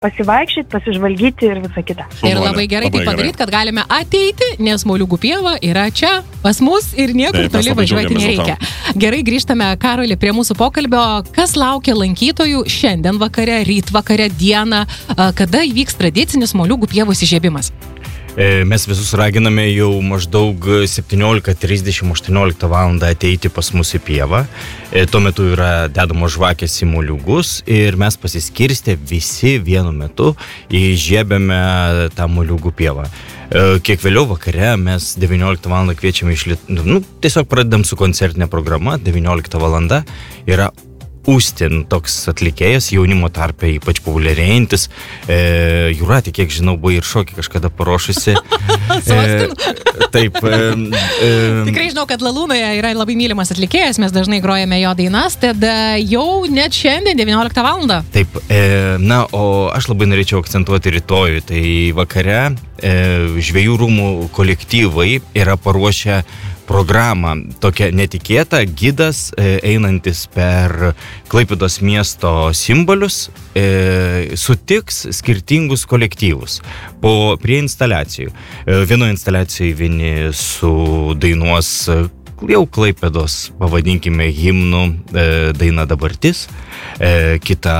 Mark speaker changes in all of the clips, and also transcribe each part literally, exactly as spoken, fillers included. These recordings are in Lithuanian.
Speaker 1: pasivaikščioti, pasižvalgyti ir visą kitą.
Speaker 2: Ir labai gerai tai padaryti, kad galime ateiti, nes Moliūgų pieva yra čia pas mus ir niekur
Speaker 3: Taip,
Speaker 2: toli važiuoti nereikia. Gerai, grįžtame, Karoli, prie mūsų pokalbio. Kas laukia lankytojų šiandien vakare, ryt vakare, dieną, kada įvyks tradicinis Moliūgų pievos įžiebimas?
Speaker 4: Mes visus raginame jau maždaug septyniolika trisdešimt aštuonioliktą valandą ateiti pas mus į pievą. Tuo metu yra dedamos žvakės į moliūgus ir mes pasiskirstę visi vienu metu įžiebiame tą moliūgų pievą. Kiek vėliau vakare mes devynioliktą valandą kviečiame iš Liet... Nu, tiesiog pradedam su koncertinė programa, devyniolikta valanda yra Ustin, toks atlikėjas, jaunimo tarpe ypač populiarėjantis. E, Jūratė, kiek žinau, buvo ir šokį kažkada paruošusi.
Speaker 2: e,
Speaker 4: taip. E, e,
Speaker 2: Tikrai žinau, kad Lalūnoje yra labai mylimas atlikėjas, mes dažnai grojame jo dainas, tada jau net šiandien devynioliktą valandą.
Speaker 4: Taip, e, na, o aš labai norėčiau akcentuoti rytojų. Tai vakare e, Žvejų rūmų kolektyvai yra paruošę programą, tokia netikėta, gidas e, einantis per Klaipėdos miesto simbolius e, sutiks skirtingus kolektyvus po, prie instaliacijų. E, vienoje instaliacijoje vieni sudainuos jau Klaipėdos, pavadinkime, himnų e, daina dabartis, e, kita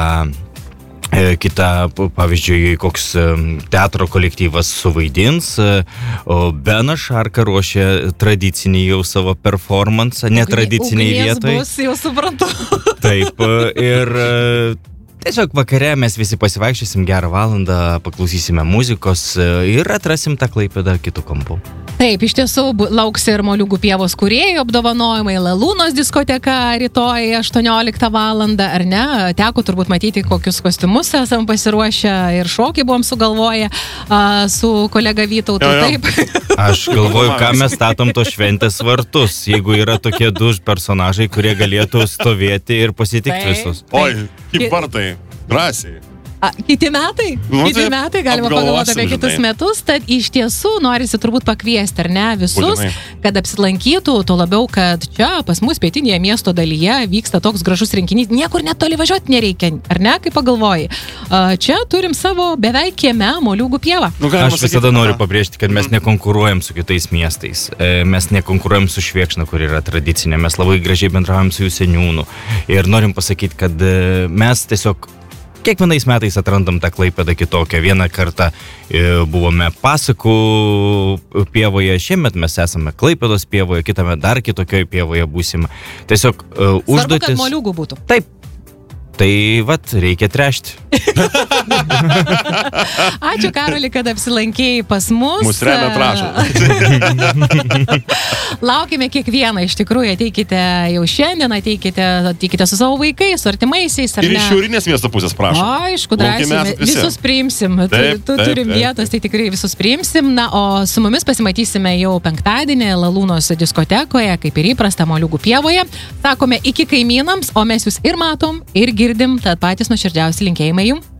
Speaker 4: Kita, pavyzdžiui, koks teatro kolektyvas suvaidins, o Benas Šarka ruošia tradicinį jau savo performansą, netradiciniai vietoj.
Speaker 2: Ugnies bus, jau suprantu.
Speaker 4: Taip, ir tiesiog vakare mes visi pasivaikščiosim gerą valandą, paklausysime muzikos ir atrasim tą Klaipėdą kitų kampų.
Speaker 2: Taip, iš tiesų lauks ir Moliūgų pievos kūrėjų apdovanojimai, Lalūnos diskoteka rytoj aštuonioliktą valandą, ar ne? Teko turbūt matyti, kokius kostiumus esam pasiruošę ir šokį buvom sugalvoję a, su kolega Vytautu.
Speaker 3: Jo, jo.
Speaker 2: Taip.
Speaker 4: Aš galvoju, ką mes statom tos šventės vartus, jeigu yra tokie du personažai, kurie galėtų stovėti ir pasitikti
Speaker 2: Taip.
Speaker 4: visus.
Speaker 3: Oi, kaip vartai, drąsiai.
Speaker 2: A, kiti metai,
Speaker 3: Nu,
Speaker 2: kiti
Speaker 3: taip,
Speaker 2: metai, galima pagalvoti apie
Speaker 3: apgalvosim,
Speaker 2: kitus
Speaker 3: žinai.
Speaker 2: metus, tad iš tiesų norisi turbūt pakviesti, ar ne, visus,
Speaker 3: Būtinai.
Speaker 2: kad apsilankytų, tuo labiau, kad čia pas mus pietinėje miesto dalyje vyksta toks gražus renginys, niekur netoli važiuoti nereikia, ar ne, kaip pagalvoji. A, čia turim savo beveik kieme Moliūgų pievą.
Speaker 3: Nu,
Speaker 4: Aš visada
Speaker 3: sakyti,
Speaker 4: noriu
Speaker 3: aha.
Speaker 4: pabrėžti, kad mes nekonkuruojam su kitais miestais. E, Mes nekonkuruojam su Švėkšna, kur yra tradicinė. Mes labai gražiai bendraujam su jų seniūnu. Ir norim pasakyti, kad e, mes tiesiog kiekvienais metais atrandam tą Klaipėdą kitokią. Vieną kartą e, buvome Pasakų pievoje, šiemet mes esame Klaipėdos pievoje, kitame dar kitokioje pievoje būsim. Tiesiog e,
Speaker 2: Svarbu,
Speaker 4: užduotis.
Speaker 2: kad Moliūgų būtų.
Speaker 4: Taip. Tai vat, reikia trešti.
Speaker 2: Ačiū, Karoli, kad apsilankėjai pas mus.
Speaker 3: Mus remia, prašom.
Speaker 2: Laukime kiekvieną, iš tikrųjų, ateikite jau šiandien, ateikite, ateikite su savo vaikais, su artimaisiais, ar
Speaker 3: Ir
Speaker 2: ne?
Speaker 3: iš šiaurinės miesto pusės, prašom.
Speaker 2: Aišku,
Speaker 3: Laukiami
Speaker 2: drąsiai,
Speaker 3: esat visi.
Speaker 2: visus priimsim. Tu,
Speaker 3: Taip,
Speaker 2: tu
Speaker 3: taip,
Speaker 2: turim
Speaker 3: taip,
Speaker 2: vietos, tai tikrai visus priimsim. Na, o su mumis pasimatysime jau penktadienį Lalūnos diskotekoje, kaip ir įprasta Moliūgų pievoje. Sakome iki kaimynams, o mes jūs ir matom, ir girdim, tad patys nuoširdžiausi linkėjimai jums.